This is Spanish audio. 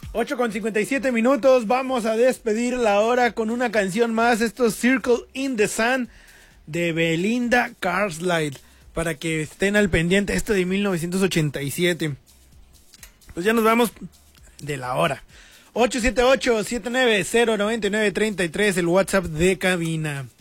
8:57, vamos a despedir la hora con una canción más. Esto es Circle in the Sun de Belinda Carlisle, para que estén al pendiente. Esto de 1987. Pues ya nos vamos de la hora. 878-790-9933, el WhatsApp de cabina.